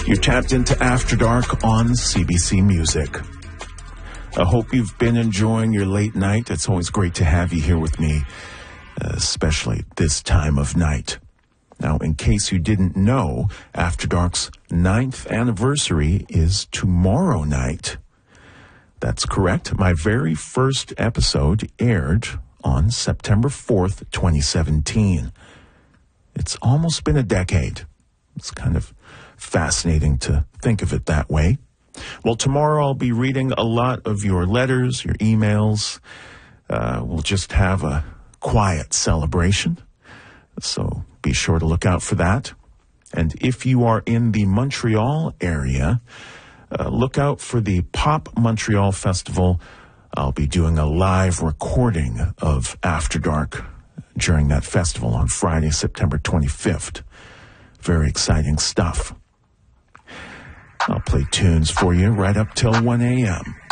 You're tapped into After Dark on CBC Music. I hope you've been enjoying your late night. It's always great to have you here with me, especially this time of night. Now, in case you didn't know, After Dark's 9th anniversary is tomorrow night. That's correct. My very first episode aired on September 4th, 2017. It's almost been a decade. It's kind of fascinating to think of it that way. Well, tomorrow I'll be reading a lot of your letters, your emails. We'll just have a quiet celebration, so be sure to look out for that. And if you are in the Montreal area, look out for the Pop Montreal Festival. I'll be doing a live recording of After Dark during that festival on Friday, September 25th. Very exciting stuff. I'll play tunes for you right up till 1 a.m.